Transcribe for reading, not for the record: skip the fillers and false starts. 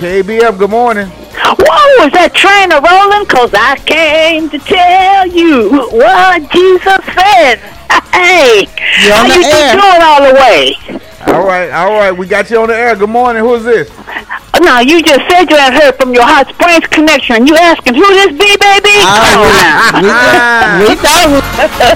KBF, good morning. Whoa, is that train a-rolling? Because I came to tell you what Jesus said. Hey, how you doing all the way? All right. We got you on the air. Good morning. Who is this? No, you just said you had heard from your Hot Springs connection. You asking who this be, baby? Come on now. We thought